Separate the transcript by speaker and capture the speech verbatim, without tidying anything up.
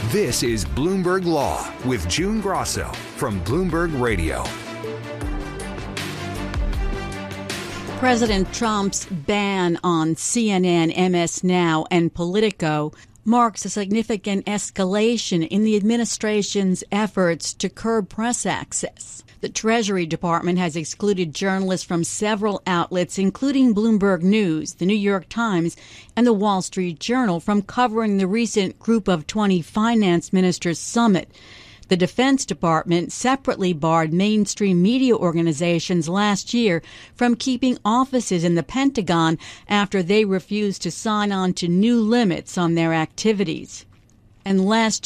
Speaker 1: This is Bloomberg Law with June Grosso from Bloomberg Radio.
Speaker 2: President Trump's ban on C N N, M S Now, and Politico marks a significant escalation in the administration's efforts to curb press access. The Treasury Department has excluded journalists from several outlets, including Bloomberg News, the New York Times, and the Wall Street Journal, from covering the recent Group of twenty Finance Ministers Summit. The Defense Department separately barred mainstream media organizations last year from keeping offices in the Pentagon after they refused to sign on to new limits on their activities. And last